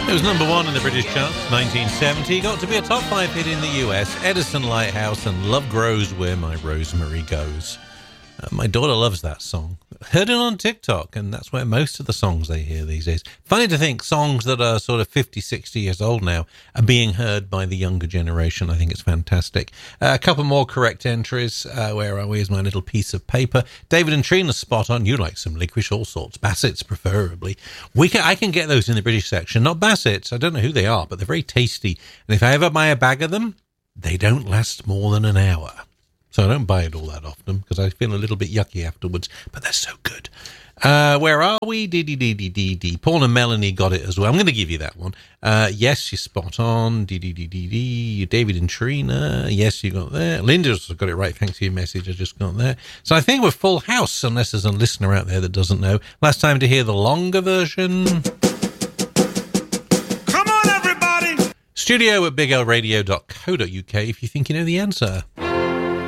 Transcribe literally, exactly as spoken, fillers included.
It was number one in the British charts, nineteen seventy. Got to be a top five hit in the U S. Edison Lighthouse and Love Grows Where My Rosemary Goes. Uh, my daughter loves that song. Heard it on TikTok, and that's where most of the songs they hear these days. Funny to think songs that are sort of fifty, sixty years old now are being heard by the younger generation. I think it's fantastic. Uh, a couple more correct entries. Uh, where are we? Here's my little piece of paper. David and Trina, spot on. You like some licorice, all sorts. Bassett's preferably. We can, I can get those in the British section. Not Bassett's. I don't know who they are, but they're very tasty. And if I ever buy a bag of them, they don't last more than an hour. So I don't buy it all that often because I feel a little bit yucky afterwards, but they're so good. Uh, where are we? Dee dee dee dee dee dee. Paul and Melanie got it as well. I'm going to give you that one. Uh, yes, you're spot on. Dee dee dee dee dee. David and Trina. Yes, you got there. Linda's got it right. Thanks for your message. I just got there. So I think we're full house, unless there's a listener out there that doesn't know. Last time to hear the longer version. Come on, everybody. Studio at big l radio dot co dot uk if you think you know the answer.